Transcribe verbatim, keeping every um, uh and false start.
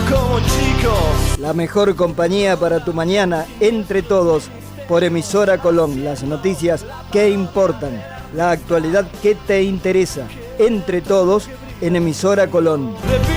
como chicos. La mejor compañía para tu mañana, Entre Todos, por Emisora Colón. Las noticias que importan, la actualidad que te interesa. Entre Todos, en Emisora Colón.